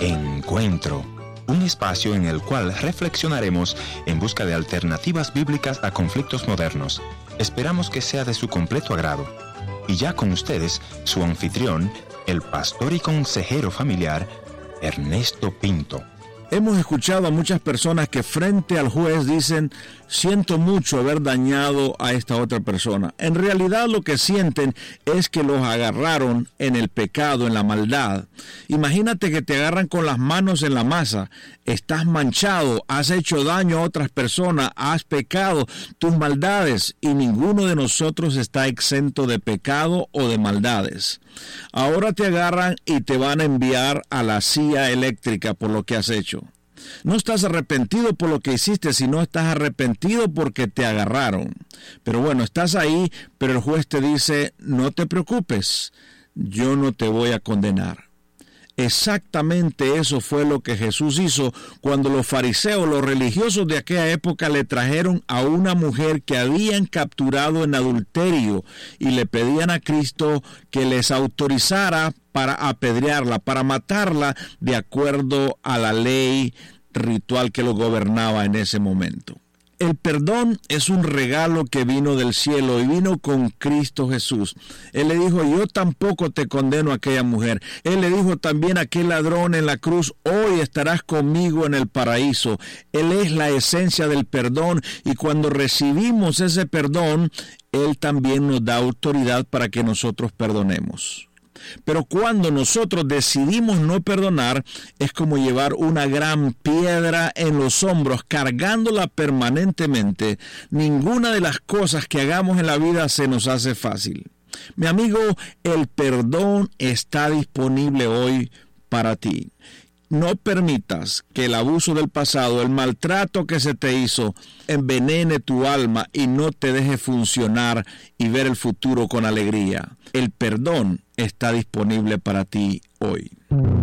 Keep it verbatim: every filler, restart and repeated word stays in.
Encuentro, un espacio en el cual reflexionaremos en busca de alternativas bíblicas a conflictos modernos. Esperamos que sea de su completo agrado. Y ya con ustedes, su anfitrión, el pastor y consejero familiar, Ernesto Pinto. Hemos escuchado a muchas personas que frente al juez dicen, siento mucho haber dañado a esta otra persona. En realidad lo que sienten es que los agarraron en el pecado, en la maldad. Imagínate que te agarran con las manos en la masa. Estás manchado, has hecho daño a otras personas, has pecado tus maldades y ninguno de nosotros está exento de pecado o de maldades. Ahora te agarran y te van a enviar a la silla eléctrica por lo que has hecho. No estás arrepentido por lo que hiciste, sino estás arrepentido porque te agarraron. Pero bueno, estás ahí, pero el juez te dice, no te preocupes, yo no te voy a condenar. Exactamente eso fue lo que Jesús hizo cuando los fariseos, los religiosos de aquella época, le trajeron a una mujer que habían capturado en adulterio y le pedían a Cristo que les autorizara para apedrearla, para matarla de acuerdo a la ley ritual que lo gobernaba en ese momento. El perdón es un regalo que vino del cielo y vino con Cristo Jesús. Él le dijo, yo tampoco te condeno a aquella mujer. Él le dijo también a aquel ladrón en la cruz, hoy estarás conmigo en el paraíso. Él es la esencia del perdón y cuando recibimos ese perdón, Él también nos da autoridad para que nosotros perdonemos. Pero cuando nosotros decidimos no perdonar, es como llevar una gran piedra en los hombros, cargándola permanentemente. Ninguna de las cosas que hagamos en la vida se nos hace fácil. Mi amigo, el perdón está disponible hoy para ti. No permitas que el abuso del pasado, el maltrato que se te hizo, envenene tu alma y no te deje funcionar y ver el futuro con alegría. El perdón está disponible para ti hoy.